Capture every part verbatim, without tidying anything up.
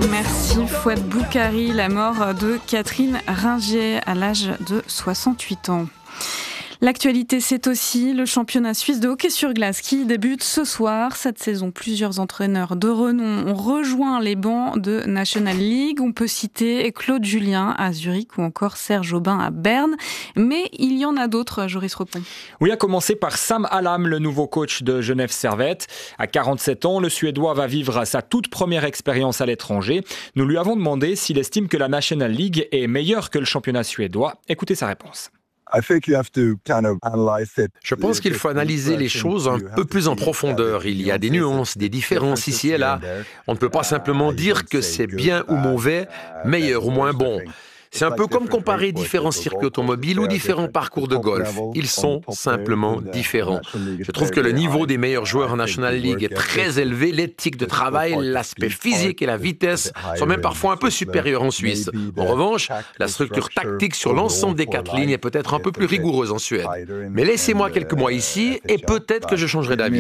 Merci Fouad Boukari, la mort de Catherine Ringier à l'âge de soixante-huit ans. L'actualité, c'est aussi le championnat suisse de hockey sur glace qui débute ce soir. Cette saison, plusieurs entraîneurs de renom ont rejoint les bancs de National League. On peut citer Claude Julien à Zurich ou encore Serge Aubin à Berne. Mais il y en a d'autres, Joris Repon. Oui, à commencer par Sam Hallam, le nouveau coach de Genève Servette. À quarante-sept ans, le Suédois va vivre sa toute première expérience à l'étranger. Nous lui avons demandé s'il estime que la National League est meilleure que le championnat suédois. Écoutez sa réponse. Je pense qu'il faut analyser les choses un peu plus en profondeur. Il y a des nuances, des différences ici et là. On ne peut pas simplement dire que c'est bien ou mauvais, meilleur ou moins bon. C'est un peu comme comparer différents circuits automobiles ou différents parcours de golf. Ils sont simplement différents. Je trouve que le niveau des meilleurs joueurs en National League est très élevé. L'éthique de travail, l'aspect physique et la vitesse sont même parfois un peu supérieurs en Suisse. En revanche, la structure tactique sur l'ensemble des quatre lignes est peut-être un peu plus rigoureuse en Suède. Mais laissez-moi quelques mois ici et peut-être que je changerai d'avis.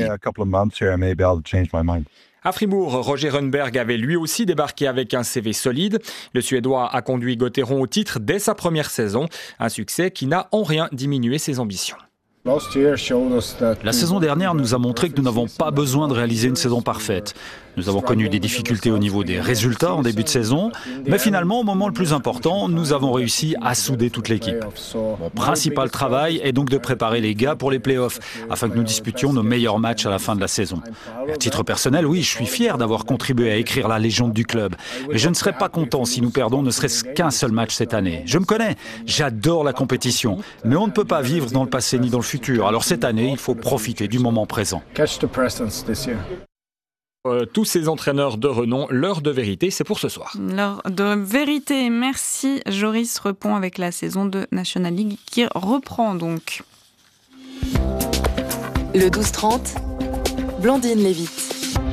À Fribourg, Roger Rönnberg avait lui aussi débarqué avec un C V solide. Le Suédois a conduit Gotteron au titre dès sa première saison, un succès qui n'a en rien diminué ses ambitions. La saison dernière nous a montré que nous n'avons pas besoin de réaliser une saison parfaite. Nous avons connu des difficultés au niveau des résultats en début de saison, mais finalement, au moment le plus important, nous avons réussi à souder toute l'équipe. Mon principal travail est donc de préparer les gars pour les playoffs, afin que nous disputions nos meilleurs matchs à la fin de la saison. À titre personnel, oui, je suis fier d'avoir contribué à écrire la légende du club, mais je ne serais pas content si nous perdons ne serait-ce qu'un seul match cette année. Je me connais, j'adore la compétition, mais on ne peut pas vivre dans le passé ni dans le futur. Alors cette année, il faut profiter du moment présent. Euh, tous ces entraîneurs de renom, l'heure de vérité, c'est pour ce soir. L'heure de vérité, merci Joris Repon avec la saison de National League qui reprend donc. Le douze trente, Blandine Lévite.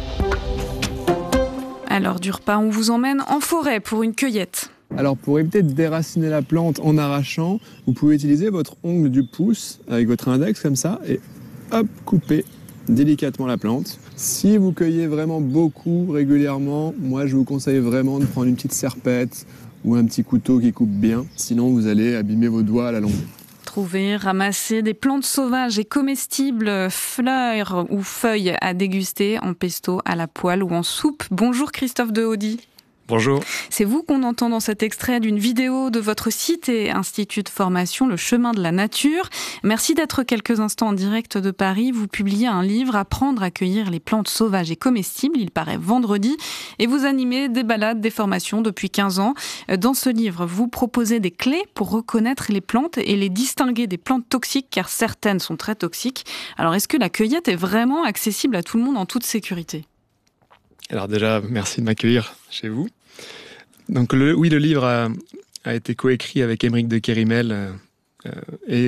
À l'heure du repas, on vous emmène en forêt pour une cueillette. Alors pour éviter de déraciner la plante en arrachant, vous pouvez utiliser votre ongle du pouce avec votre index comme ça et hop, couper délicatement la plante. Si vous cueillez vraiment beaucoup régulièrement, moi je vous conseille vraiment de prendre une petite serpette ou un petit couteau qui coupe bien, sinon vous allez abîmer vos doigts à la longue. Trouver, ramasser des plantes sauvages et comestibles, fleurs ou feuilles à déguster en pesto, à la poêle ou en soupe. Bonjour Christophe Dehaudy. Bonjour. C'est vous qu'on entend dans cet extrait d'une vidéo de votre site et institut de formation Le Chemin de la Nature. Merci d'être quelques instants en direct de Paris. Vous publiez un livre « Apprendre à cueillir les plantes sauvages et comestibles ». Il paraît vendredi. Et vous animez des balades, des formations depuis quinze ans. Dans ce livre, vous proposez des clés pour reconnaître les plantes et les distinguer des plantes toxiques, car certaines sont très toxiques. Alors, est-ce que la cueillette est vraiment accessible à tout le monde en toute sécurité ? Alors déjà, merci de m'accueillir chez vous. Donc le, oui, le livre a, a été coécrit avec Émeric de Kerimel euh, euh, et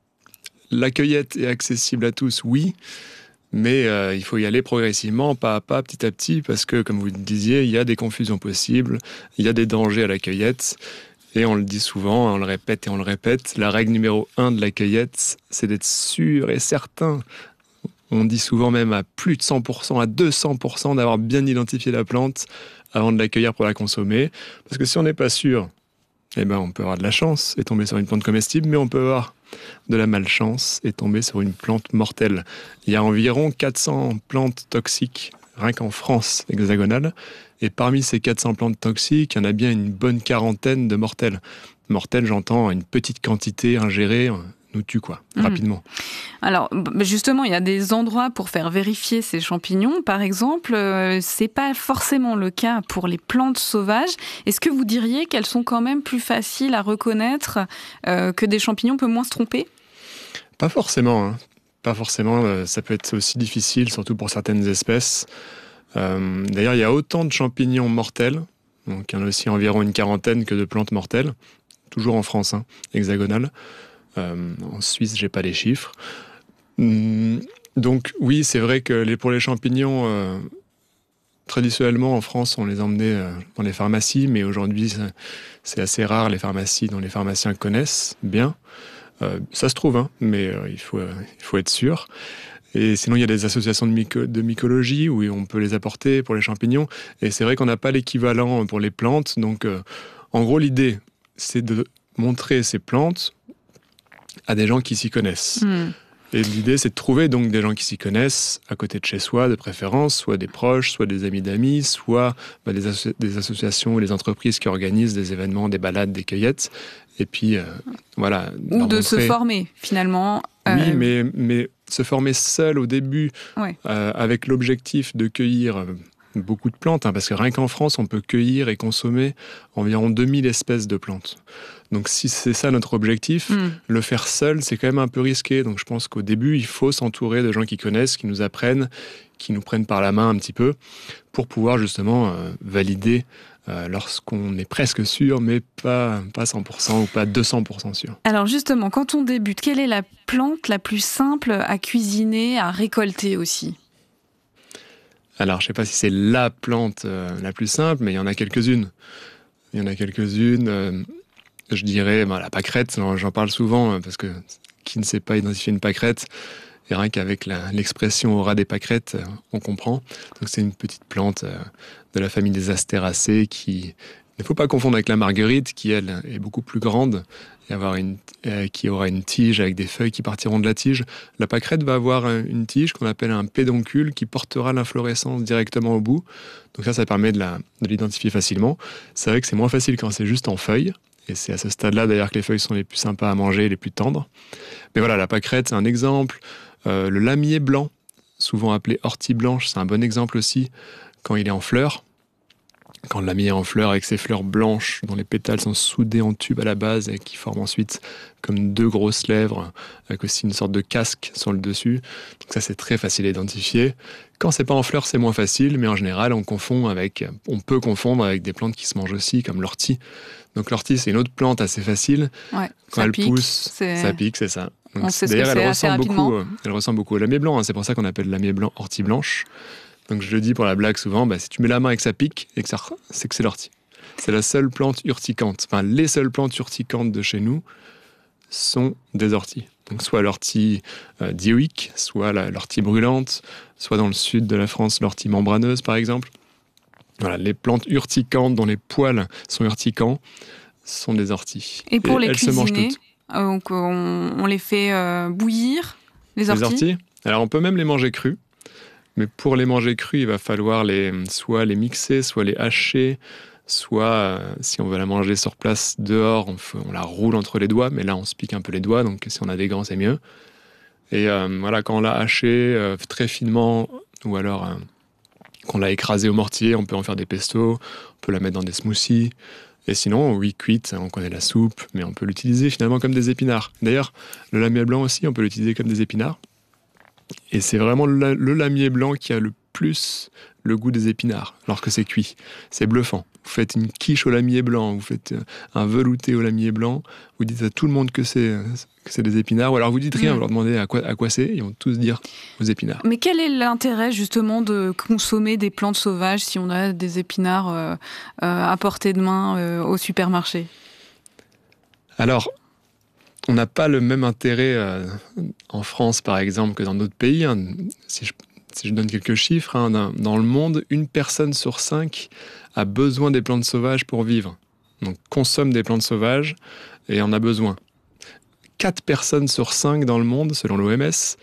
la cueillette est accessible à tous, oui, mais euh, il faut y aller progressivement, pas à pas, petit à petit, parce que, comme vous le disiez, il y a des confusions possibles, il y a des dangers à la cueillette, et on le dit souvent, on le répète et on le répète, la règle numéro un de la cueillette, c'est d'être sûr et certain. On dit souvent même à plus de cent pour cent, à deux cents pour cent d'avoir bien identifié la plante avant de l'accueillir pour la consommer. Parce que si on n'est pas sûr, eh ben on peut avoir de la chance et tomber sur une plante comestible, mais on peut avoir de la malchance et tomber sur une plante mortelle. Il y a environ quatre cents plantes toxiques, rien qu'en France hexagonale. Et parmi ces quatre cents plantes toxiques, il y en a bien une bonne quarantaine de mortelles. Mortelles, j'entends une petite quantité ingérée, nous tue quoi, mmh. rapidement. Alors justement, il y a des endroits pour faire vérifier ces champignons. Par exemple, euh, c'est pas forcément le cas pour les plantes sauvages. Est-ce que vous diriez qu'elles sont quand même plus faciles à reconnaître euh, que des champignons peuvent moins se tromper ? Pas forcément. Hein. Pas forcément. Euh, ça peut être aussi difficile, surtout pour certaines espèces. Euh, d'ailleurs, il y a autant de champignons mortels, donc il y en a aussi environ une quarantaine que de plantes mortelles, toujours en France, hein, hexagonale. Euh, en Suisse, j'ai pas les chiffres. Hum, donc oui, c'est vrai que les, pour les champignons, euh, traditionnellement en France, on les emmenait euh, dans les pharmacies, mais aujourd'hui, c'est, c'est assez rare les pharmacies dont les pharmaciens connaissent bien. Euh, ça se trouve, hein, mais euh, il faut, euh, il faut être sûr. Et sinon, il y a des associations de, myco- de mycologie où on peut les apporter pour les champignons. Et c'est vrai qu'on n'a pas l'équivalent pour les plantes. Donc, euh, en gros, l'idée, c'est de montrer ces plantes à des gens qui s'y connaissent. Mmh. Et l'idée, c'est de trouver donc des gens qui s'y connaissent à côté de chez soi, de préférence, soit des proches, soit des amis d'amis, soit bah, des, asso- des associations ou des entreprises qui organisent des événements, des balades, des cueillettes. Et puis, euh, voilà. Ou de montrer... se former, finalement. Euh... Oui, mais, mais se former seul au début, ouais. euh, avec l'objectif de cueillir euh, beaucoup de plantes, hein, parce que rien qu'en France, on peut cueillir et consommer environ deux mille espèces de plantes. Donc si c'est ça notre objectif, mmh. le faire seul, c'est quand même un peu risqué. Donc je pense qu'au début, il faut s'entourer de gens qui connaissent, qui nous apprennent, qui nous prennent par la main un petit peu, pour pouvoir justement euh, valider euh, lorsqu'on est presque sûr, mais pas, pas cent pour cent ou pas deux cents pour cent sûr. Alors justement, quand on débute, quelle est la plante la plus simple à cuisiner, à récolter aussi ? Alors je ne sais pas si c'est la plante euh, la plus simple, mais il y en a quelques-unes. Il y en a quelques-unes... Euh, Je dirais bah, la pâquerette, j'en parle souvent parce que qui ne sait pas identifier une pâquerette, et rien qu'avec la, l'expression au ras des pâquerettes, on comprend. Donc c'est une petite plante de la famille des astéracées qui ne faut pas confondre avec la marguerite qui elle est beaucoup plus grande et avoir une, euh, qui aura une tige avec des feuilles qui partiront de la tige. La pâquerette va avoir une tige qu'on appelle un pédoncule qui portera l'inflorescence directement au bout. Donc ça, ça permet de, la, de l'identifier facilement. C'est vrai que c'est moins facile quand c'est juste en feuilles. Et c'est à ce stade-là, d'ailleurs, que les feuilles sont les plus sympas à manger, les plus tendres. Mais voilà, la pâquerette, c'est un exemple. Euh, le lamier blanc, souvent appelé ortie blanche, c'est un bon exemple aussi quand il est en fleurs. Quand le lamier est en fleurs avec ses fleurs blanches, dont les pétales sont soudés en tube à la base et qui forment ensuite comme deux grosses lèvres, avec aussi une sorte de casque sur le dessus. Donc ça, c'est très facile à identifier. Quand c'est pas en fleurs, c'est moins facile, mais en général, on confond avec, on peut confondre avec des plantes qui se mangent aussi, comme l'ortie. Donc l'ortie, c'est une autre plante assez facile. Ouais, quand elle pique, pousse, c'est... ça pique, c'est ça. Donc, on sait ce d'ailleurs, que c'est elle assez ressemble rapidement. beaucoup, elle ressemble beaucoup au lamier blanc. Hein, c'est pour ça qu'on appelle le lamier blanc ortie blanche. Donc je le dis pour la blague souvent, bah, si tu mets la main et que ça pique, et que ça, c'est que c'est l'ortie. C'est la seule plante urticante. Enfin, les seules plantes urticantes de chez nous sont des orties. Donc soit l'ortie euh, dioïque, soit la, l'ortie brûlante, soit dans le sud de la France, l'ortie membraneuse par exemple. Voilà, les plantes urticantes dont les poils sont urticants sont des orties. Et pour et les cuisiner, donc on, on les fait euh, bouillir, les orties. Les orties. Alors on peut même les manger crues. Mais pour les manger crus, il va falloir les, soit les mixer, soit les hacher, soit, euh, si on veut la manger sur place, dehors, on, fait, on la roule entre les doigts, mais là, on se pique un peu les doigts, donc si on a des gants, c'est mieux. Et euh, voilà, quand on l'a haché euh, très finement, ou alors euh, qu'on l'a écrasé au mortier, on peut en faire des pestos, on peut la mettre dans des smoothies. Et sinon, oui, cuite, on connaît la soupe, mais on peut l'utiliser finalement comme des épinards. D'ailleurs, le lamier blanc aussi, on peut l'utiliser comme des épinards. Et c'est vraiment le, le lamier blanc qui a le plus le goût des épinards, alors que c'est cuit. C'est bluffant. Vous faites une quiche au lamier blanc, vous faites un velouté au lamier blanc, vous dites à tout le monde que c'est, que c'est des épinards, ou alors vous dites rien, mmh. vous leur demandez à quoi, à quoi c'est, et ils vont tous dire aux épinards. Mais quel est l'intérêt justement de consommer des plantes sauvages si on a des épinards euh, euh, à portée de main euh, au supermarché ? Alors, on n'a pas le même intérêt euh, en France, par exemple, que dans d'autres pays. Hein. Si, je, si je donne quelques chiffres, hein, dans, dans le monde, une personne sur cinq a besoin des plantes sauvages pour vivre. Donc, consomme des plantes sauvages et en a besoin. Quatre personnes sur cinq dans le monde, selon l'O M S,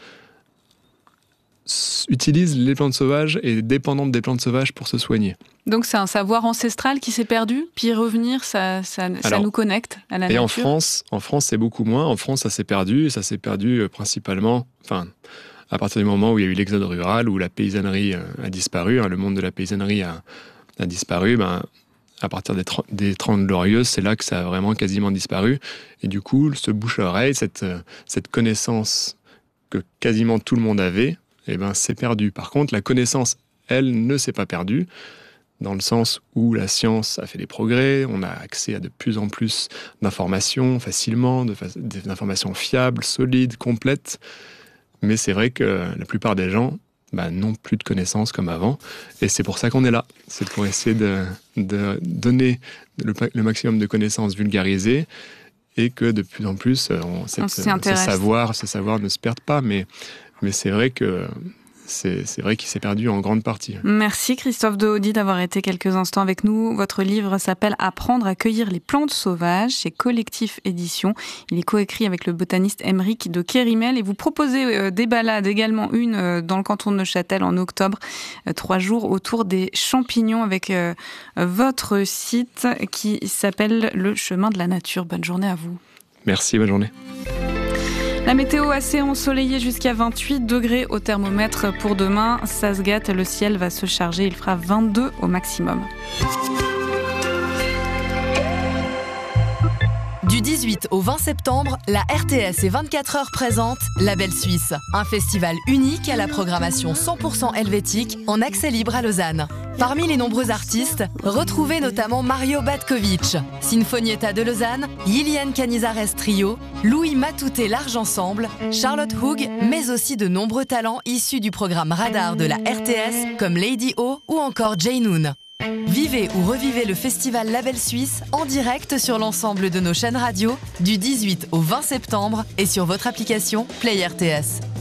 utilisent les plantes sauvages et est dépendante des plantes sauvages pour se soigner. Donc c'est un savoir ancestral qui s'est perdu, puis revenir, ça, ça, Alors, ça nous connecte à la et nature. Et en France, en France, c'est beaucoup moins. En France, ça s'est perdu, et ça s'est perdu principalement, enfin, à partir du moment où il y a eu l'exode rural, où la paysannerie a disparu, hein, le monde de la paysannerie a, a disparu, ben, à partir des, tr- des Trente Glorieuses, c'est là que ça a vraiment quasiment disparu. Et du coup, ce bouche à oreille, cette, cette connaissance que quasiment tout le monde avait, eh ben, c'est perdu. Par contre, la connaissance, elle, ne s'est pas perdue, dans le sens où la science a fait des progrès, on a accès à de plus en plus d'informations facilement, de fa- d'informations fiables, solides, complètes. Mais c'est vrai que la plupart des gens bah, n'ont plus de connaissances comme avant. Et c'est pour ça qu'on est là. C'est pour essayer de, de donner le, le maximum de connaissances vulgarisées et que de plus en plus, on, cette, ce, savoir, ce savoir ne se perde pas. Mais mais c'est vrai que c'est, c'est vrai qu'il s'est perdu en grande partie. Merci Christophe Dehaudi d'avoir été quelques instants avec nous. Votre livre s'appelle « Apprendre à cueillir les plantes sauvages » chez Collectif Éditions. Il est coécrit avec le botaniste Aymeric de Kérimel et vous proposez des balades, également une dans le canton de Neuchâtel en octobre, trois jours autour des champignons avec votre site qui s'appelle Le Chemin de la Nature. Bonne journée à vous. Merci, bonne journée. La météo assez ensoleillée jusqu'à vingt-huit degrés au thermomètre pour demain. Ça se gâte, le ciel va se charger, il fera vingt-deux au maximum. Du dix-huit au vingt septembre, la R T S et vingt-quatre heures présente La Belle Suisse, un festival unique à la programmation cent pour cent helvétique en accès libre à Lausanne. Parmi les nombreux artistes, retrouvez notamment Mario Batkovic, Sinfonietta de Lausanne, Liliane Canizares Trio, Louis Matouté Large Ensemble, Charlotte Hoog, mais aussi de nombreux talents issus du programme Radar de la R T S comme Lady O ou encore Jay Noon. Vivez ou revivez le festival La Belle Suisse en direct sur l'ensemble de nos chaînes radio du dix-huit au vingt septembre et sur votre application Play R T S.